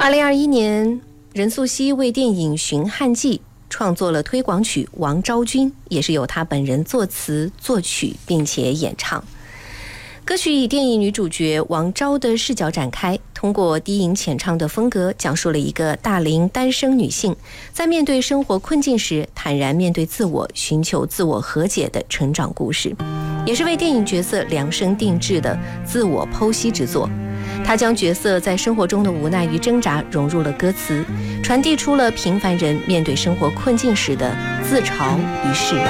2021年，任素汐为电影《寻汉记》创作了推广曲《王昭君》，也是由她本人作词作曲并且演唱。歌曲以电影女主角王昭的视角展开，通过低吟浅唱的风格，讲述了一个大龄单身女性在面对生活困境时，坦然面对自我，寻求自我和解的成长故事，也是为电影角色量身定制的自我剖析之作。她将角色在生活中的无奈与挣扎融入了歌词，传递出了平凡人面对生活困境时的自嘲与释然。